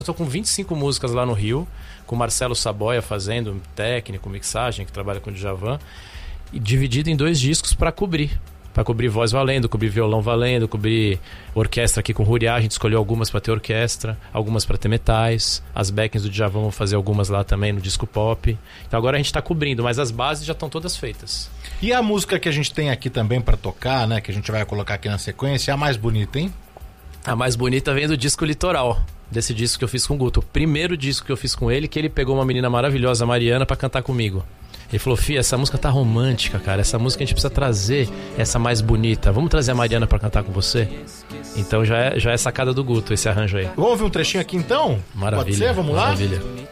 Estou com 25 músicas lá no Rio, com o Marcelo Saboia fazendo técnico, mixagem, que trabalha com o Djavan, e dividido em 2 discos para cobrir. Para cobrir voz valendo, cobrir violão valendo, cobrir orquestra aqui com Huriá. A gente escolheu algumas para ter orquestra, algumas para ter metais. As backings do Djavan vão fazer algumas lá também no disco pop. Então agora a gente está cobrindo, mas as bases já estão todas feitas. E a música que a gente tem aqui também para tocar, né, que a gente vai colocar aqui na sequência, é a mais bonita, hein? A mais bonita vem do disco Litoral, desse disco que eu fiz com o Guto. O primeiro disco que eu fiz com ele, que ele pegou uma menina maravilhosa, a Mariana, para cantar comigo. Ele falou: Fih, essa música tá romântica, cara. Essa música a gente precisa trazer essa mais bonita. Vamos trazer a Mariana pra cantar com você? Então já é sacada do Guto esse arranjo aí. Vamos ouvir um trechinho aqui então? Maravilha. Pode ser? Vamos lá? Maravilha.